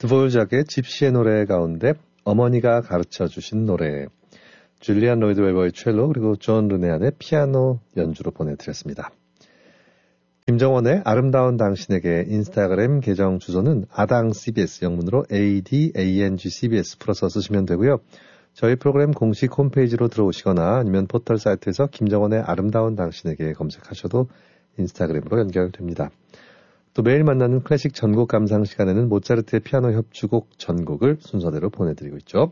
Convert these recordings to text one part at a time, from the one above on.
드보르작의 집시의 노래 가운데 어머니가 가르쳐주신 노래, 줄리안 로이드 웨버의 첼로 그리고 존 르네안의 피아노 연주로 보내드렸습니다. 김정원의 아름다운 당신에게 인스타그램 계정 주소는 아당CBS 영문으로 ADANGCBS 풀어서 쓰시면 되고요. 저희 프로그램 공식 홈페이지로 들어오시거나 아니면 포털 사이트에서 김정원의 아름다운 당신에게 검색하셔도 인스타그램으로 연결됩니다. 또 매일 만나는 클래식 전곡 감상 시간에는 모차르트의 피아노 협주곡 전곡을 순서대로 보내드리고 있죠.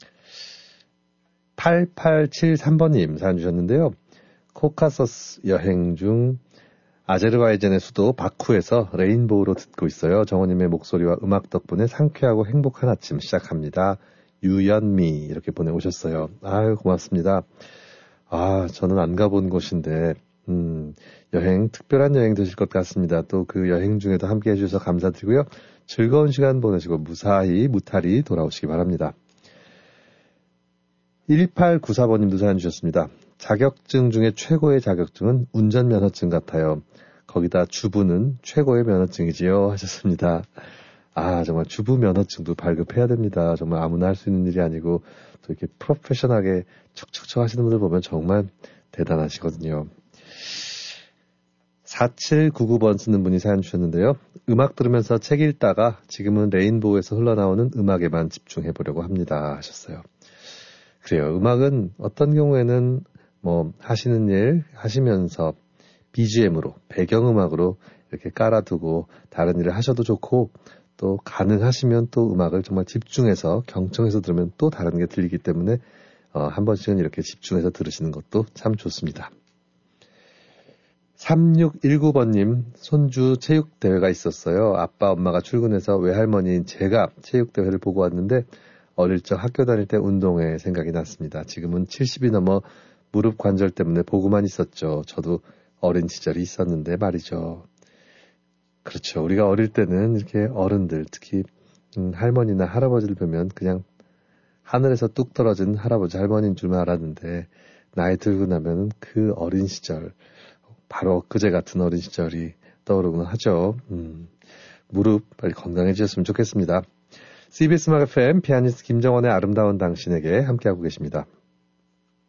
8873번님 사연 주셨는데요. 코카서스 여행 중 아제르바이잔의 수도 바쿠에서 레인보우로 듣고 있어요. 정원님의 목소리와 음악 덕분에 상쾌하고 행복한 아침 시작합니다. 유연미 이렇게 보내오셨어요. 아유 고맙습니다. 저는 안 가본 곳인데 여행 특별한 여행 되실 것 같습니다. 또 그 여행 중에도 함께 해주셔서 감사드리고요. 즐거운 시간 보내시고 무탈히 돌아오시기 바랍니다. 1894번님도 사연 주셨습니다. 자격증 중에 최고의 자격증은 운전면허증 같아요. 거기다 주부는 최고의 면허증이지요 하셨습니다. 정말 주부 면허증도 발급해야 됩니다. 정말 아무나 할 수 있는 일이 아니고 또 이렇게 프로페셔널하게 척척척 하시는 분들 보면 정말 대단하시거든요. 4799번 쓰는 분이 사연 주셨는데요. 음악 들으면서 책 읽다가 지금은 레인보우에서 흘러나오는 음악에만 집중해보려고 합니다 하셨어요. 그래요. 음악은 어떤 경우에는 하시는 일 하시면서 BGM으로 배경음악으로 이렇게 깔아두고 다른 일을 하셔도 좋고 또 가능하시면 또 음악을 정말 집중해서 경청해서 들으면 또 다른 게 들리기 때문에 한 번씩은 이렇게 집중해서 들으시는 것도 참 좋습니다. 3619번님 손주 체육대회가 있었어요. 아빠 엄마가 출근해서 외할머니인 제가 체육대회를 보고 왔는데 어릴 적 학교 다닐 때 운동회 생각이 났습니다. 지금은 70이 넘어 무릎 관절 때문에 보고만 있었죠. 저도 어린 시절이 있었는데 말이죠. 그렇죠. 우리가 어릴 때는 이렇게 어른들, 특히 할머니나 할아버지를 보면 그냥 하늘에서 뚝 떨어진 할아버지, 할머니인 줄만 알았는데 나이 들고 나면 그 어린 시절, 바로 그제 같은 어린 시절이 떠오르곤 하죠. 무릎 빨리 건강해지셨으면 좋겠습니다. CBS 음악 FM 피아니스트 김정원의 아름다운 당신에게 함께하고 계십니다.